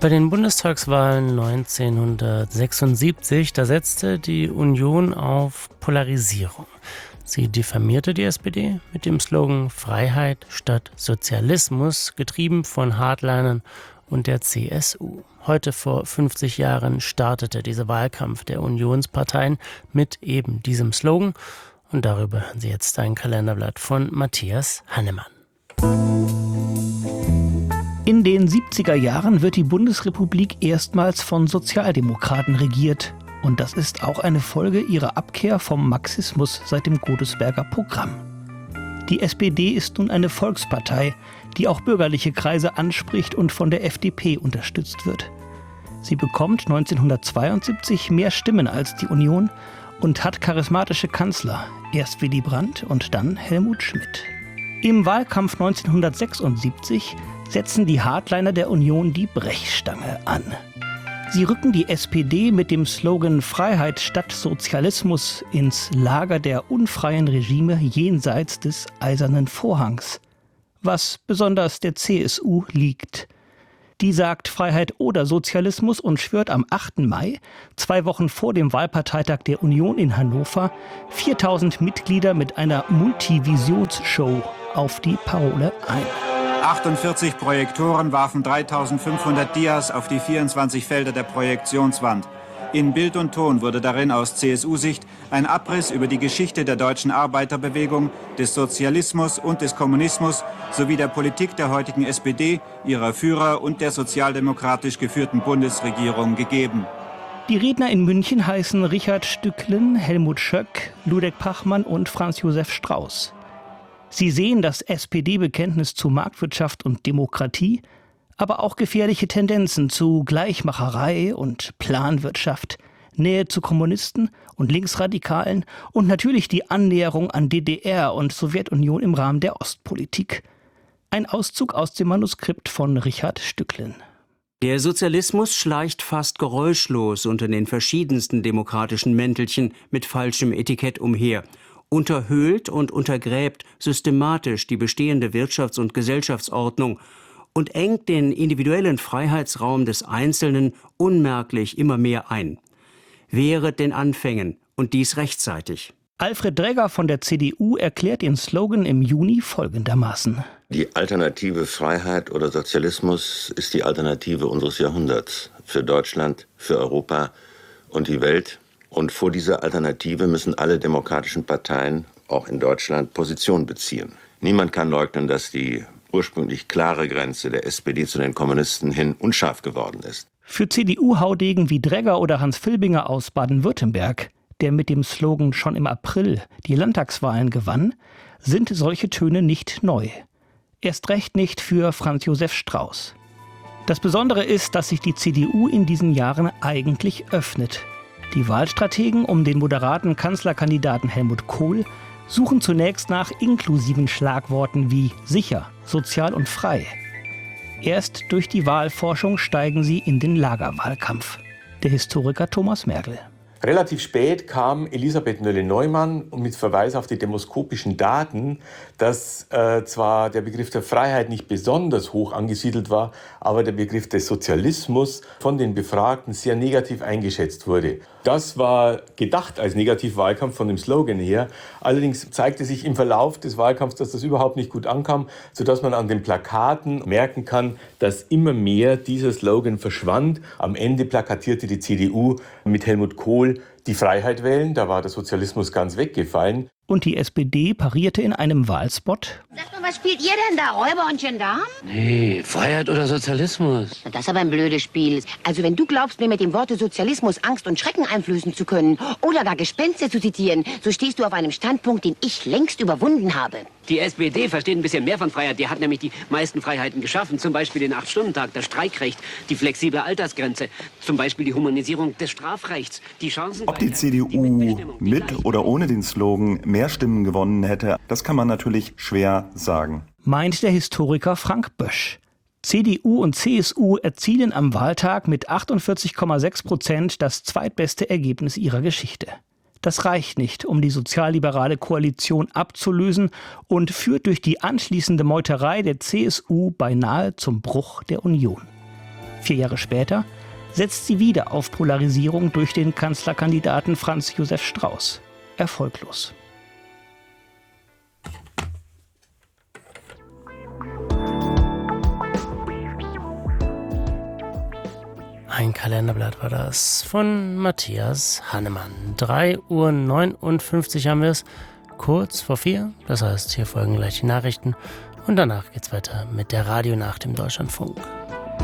Bei den Bundestagswahlen 1976, da setzte die Union auf Polarisierung. Sie diffamierte die SPD mit dem Slogan Freiheit statt Sozialismus, getrieben von Hardlinern und der CSU. Heute vor 50 Jahren startete dieser Wahlkampf der Unionsparteien mit eben diesem Slogan. Und darüber hören Sie jetzt ein Kalenderblatt von Matthias Hannemann. In den 70er Jahren wird die Bundesrepublik erstmals von Sozialdemokraten regiert. Und das ist auch eine Folge ihrer Abkehr vom Marxismus seit dem Godesberger Programm. Die SPD ist nun eine Volkspartei, die auch bürgerliche Kreise anspricht und von der FDP unterstützt wird. Sie bekommt 1972 mehr Stimmen als die Union und hat charismatische Kanzler, erst Willy Brandt und dann Helmut Schmidt. Im Wahlkampf 1976 setzen die Hardliner der Union die Brechstange an. Sie rücken die SPD mit dem Slogan Freiheit statt Sozialismus ins Lager der unfreien Regime jenseits des Eisernen Vorhangs, was besonders der CSU liegt. Die sagt Freiheit oder Sozialismus und schwört am 8. Mai, 2 Wochen vor dem Wahlparteitag der Union in Hannover, 4000 Mitglieder mit einer Multivisionsshow auf die Parole ein. 48 Projektoren warfen 3500 Dias auf die 24 Felder der Projektionswand. In Bild und Ton wurde darin aus CSU-Sicht ein Abriss über die Geschichte der deutschen Arbeiterbewegung, des Sozialismus und des Kommunismus sowie der Politik der heutigen SPD, ihrer Führer und der sozialdemokratisch geführten Bundesregierung gegeben. Die Redner in München heißen Richard Stücklen, Helmut Schöck, Ludek Pachmann und Franz Josef Strauß. Sie sehen das SPD-Bekenntnis zu Marktwirtschaft und Demokratie, aber auch gefährliche Tendenzen zu Gleichmacherei und Planwirtschaft, Nähe zu Kommunisten und Linksradikalen und natürlich die Annäherung an DDR und Sowjetunion im Rahmen der Ostpolitik. Ein Auszug aus dem Manuskript von Richard Stücklen. Der Sozialismus schleicht fast geräuschlos unter den verschiedensten demokratischen Mäntelchen mit falschem Etikett umher, unterhöhlt und untergräbt systematisch die bestehende Wirtschafts- und Gesellschaftsordnung und engt den individuellen Freiheitsraum des Einzelnen unmerklich immer mehr ein. Wehret den Anfängen und dies rechtzeitig. Alfred Dregger von der CDU erklärt den Slogan im Juni folgendermaßen. Die Alternative Freiheit oder Sozialismus ist die Alternative unseres Jahrhunderts für Deutschland, für Europa und die Welt. Und vor dieser Alternative müssen alle demokratischen Parteien, auch in Deutschland, Position beziehen. Niemand kann leugnen, dass die ursprünglich klare Grenze der SPD zu den Kommunisten hin unscharf geworden ist. Für CDU-Haudegen wie Dregger oder Hans Filbinger aus Baden-Württemberg, der mit dem Slogan schon im April die Landtagswahlen gewann, sind solche Töne nicht neu. Erst recht nicht für Franz Josef Strauß. Das Besondere ist, dass sich die CDU in diesen Jahren eigentlich öffnet. Die Wahlstrategen um den moderaten Kanzlerkandidaten Helmut Kohl suchen zunächst nach inklusiven Schlagworten wie sicher, sozial und frei. Erst durch die Wahlforschung steigen sie in den Lagerwahlkampf. Der Historiker Thomas Merkel. Relativ spät kam Elisabeth Noelle-Neumann mit Verweis auf die demoskopischen Daten, dass zwar der Begriff der Freiheit nicht besonders hoch angesiedelt war, aber der Begriff des Sozialismus von den Befragten sehr negativ eingeschätzt wurde. Das war gedacht als Negativwahlkampf von dem Slogan her. Allerdings zeigte sich im Verlauf des Wahlkampfs, dass das überhaupt nicht gut ankam, sodass man an den Plakaten merken kann, dass immer mehr dieser Slogan verschwand. Am Ende plakatierte die CDU mit Helmut Kohl die Freiheit wählen, da war der Sozialismus ganz weggefallen. Und die SPD parierte in einem Wahlspot. Sag mal, was spielt ihr denn da, Räuber und Gendarm? Nee, Freiheit oder Sozialismus? Das ist aber ein blödes Spiel. Also wenn du glaubst, mir mit dem Worte Sozialismus Angst und Schrecken einflößen zu können oder gar Gespenster zu zitieren, so stehst du auf einem Standpunkt, den ich längst überwunden habe. Die SPD versteht ein bisschen mehr von Freiheit. Die hat nämlich die meisten Freiheiten geschaffen. Zum Beispiel den 8-Stunden-Tag, das Streikrecht, die flexible Altersgrenze, zum Beispiel die Humanisierung des Strafrechts, die Chancen. Ob die CDU mit oder ohne den Slogan mehr Stimmen gewonnen hätte, das kann man natürlich schwer sagen. Meint der Historiker Frank Bösch. CDU und CSU erzielen am Wahltag mit 48,6% das zweitbeste Ergebnis ihrer Geschichte. Das reicht nicht, um die sozialliberale Koalition abzulösen und führt durch die anschließende Meuterei der CSU beinahe zum Bruch der Union. 4 Jahre später setzt sie wieder auf Polarisierung durch den Kanzlerkandidaten Franz Josef Strauß. Erfolglos. Ein Kalenderblatt war das von Matthias Hannemann. 3:59 Uhr haben wir es, kurz vor 4. Das heißt, hier folgen gleich die Nachrichten und danach geht's weiter mit der Radionacht im Deutschlandfunk.